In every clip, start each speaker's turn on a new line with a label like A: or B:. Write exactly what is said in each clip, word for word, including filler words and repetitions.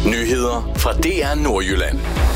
A: Nyheder fra D R Nordjylland.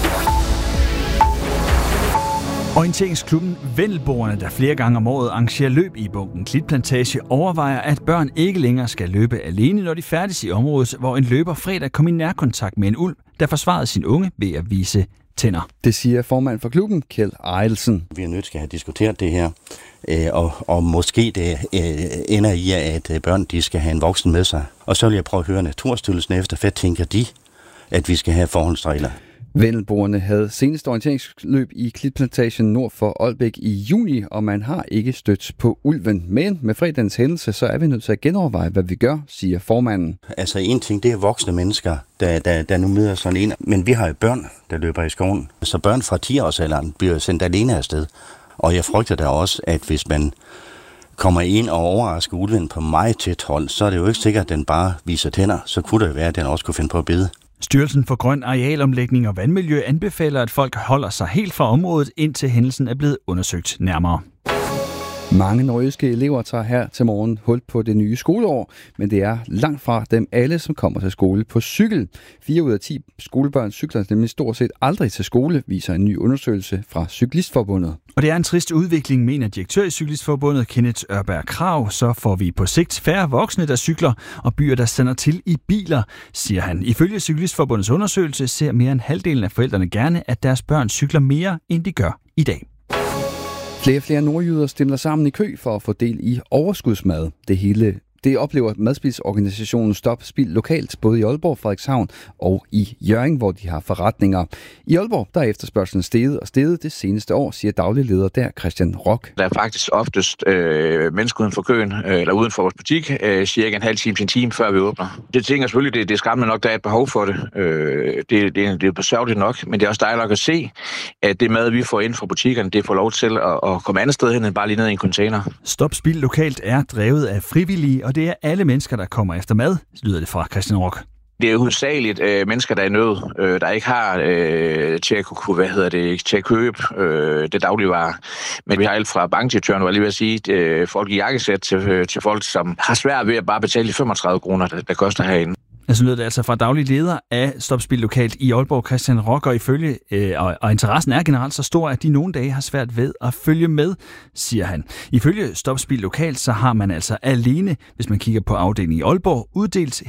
B: Orienteringsklubben Vendelboerne, der flere gange om året arrangerer løb i Bunken Klitplantage, overvejer, at børn ikke længere skal løbe alene, når de færdes i området, hvor en løber fredag kom i nærkontakt med en ulv, der forsvarede sin unge ved at vise tænder.
C: Det siger formand for klubben, Kjeld Ejdelsen.
D: Vi er nødt til at have diskuteret det her, og, og måske det ender i, at børn de skal have en voksen med sig. Og så vil jeg prøve at høre Naturstyrelsen efter, hvad tænker de, at vi skal have forholdsregler.
C: Vendelboerne havde seneste orienteringsløb i Klitplantagen nord for Aalbæk i juni, og man har ikke stødt på ulven. Men med fredagens hændelse, så er vi nødt til at genoverveje, hvad vi gør, siger formanden.
D: Altså en ting, det er voksne mennesker, der, der, der nu møder sådan en. Men vi har jo børn, der løber i skoven. Så børn fra ti-årsalderen bliver sendt alene afsted. Og jeg frygter da også, at hvis man kommer ind og overrasker ulven på meget tæt hold, så er det jo ikke sikkert, at den bare viser tænder. Så kunne det være, at den også kunne finde på at bide.
B: Styrelsen for Grøn Arealomlægning og Vandmiljø anbefaler, at folk holder sig helt fra området, indtil hændelsen er blevet undersøgt nærmere.
C: Mange nordjyske elever tager her til morgen hul på det nye skoleår, men det er langt fra dem alle, som kommer til skole på cykel. Fire ud af ti skolebørn cykler nemlig stort set aldrig til skole, viser en ny undersøgelse fra Cyklistforbundet.
B: Og det er en trist udvikling, mener direktør i Cyklistforbundet Kenneth Ørberg Krag. Så får vi på sigt færre voksne, der cykler, og byer, der sender til i biler, siger han. Ifølge Cyklistforbundets undersøgelse ser mere end halvdelen af forældrene gerne, at deres børn cykler mere, end de gør i dag.
C: Flere og flere nordjyder stemmer sammen i kø for at få del i overskudsmad. Det hele det oplever madspildsorganisationen Stop Spild lokalt, både i Aalborg, Frederikshavn og i Hjørring, hvor de har forretninger. I Aalborg der er efterspørgselen steget og steget det seneste år, siger daglig leder der, Christian Rock.
E: Der er faktisk oftest øh, mennesker uden for køen, øh, eller uden for vores butik, øh, cirka en halv time til en time, før vi åbner. Det tænker selvfølgelig, det, det er skræmmende nok, der er et behov for det. Øh, det, det, det er besørgeligt nok, men det er også dejligt at se, at det mad, vi får ind fra butikkerne, det får lov til at, at komme andet sted hen, end bare lige ned i en container.
B: Stop Spild lokalt er drevet af frivillige, og det er alle mennesker, der kommer efter mad, lyder det fra Christian Rock.
E: Det er jo hovedsageligt øh, mennesker, der er i nød, øh, der ikke har øh, til at kunne, hvad hedder det, til at købe øh, det dagligvarer. Men vi har alt fra bankdirektøren, var lige ved at sige, øh, folk i jakkesæt til, øh, til folk, som har svært ved at bare betale de femogtredive kroner, der, der koster herinde.
B: Altså lød det altså fra daglig leder af Stop Spild lokalt i Aalborg, Christian Rock, og ifølge, øh, og, og interessen er generelt så stor, at de nogle dage har svært ved at følge med, siger han. Ifølge Stop Spild lokalt, så har man altså alene, hvis man kigger på afdelingen i Aalborg, uddelt